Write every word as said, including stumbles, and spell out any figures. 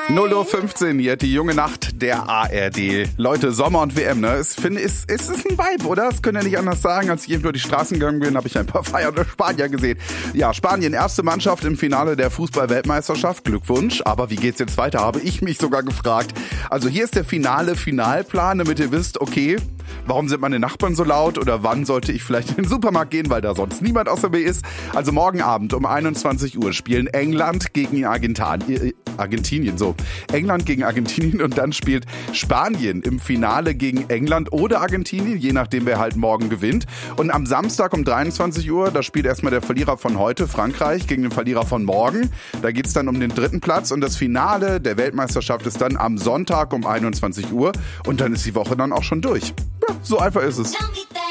null Uhr fünfzehn hier, die junge Nacht der A R D. Leute, Sommer und W M, ne? Ich finde, es, es ist ein Vibe, oder? Das können ja nicht anders sagen. Als ich eben durch die Straßen gegangen bin, habe ich ein paar feiernde Spanier gesehen. Ja, Spanien, erste Mannschaft im Finale der Fußball-Weltmeisterschaft. Glückwunsch. Aber wie geht's jetzt weiter, habe ich mich sogar gefragt. Also hier ist der finale Finalplan, damit ihr wisst, okay, warum sind meine Nachbarn so laut oder wann sollte ich vielleicht in den Supermarkt gehen, weil da sonst niemand außer mir ist. Also morgen Abend um einundzwanzig Uhr spielen England gegen Argentinien, Argentinien, so. England gegen Argentinien und dann spielt Spanien im Finale gegen England oder Argentinien, je nachdem wer halt morgen gewinnt. Und am Samstag um dreiundzwanzig Uhr, da spielt erstmal der Verlierer von heute, Frankreich, gegen den Verlierer von morgen. Da geht's dann um den dritten Platz und das Finale der Weltmeisterschaft ist dann am Sonntag um einundzwanzig Uhr und dann ist die Woche dann auch schon durch. Ja, so einfach ist es.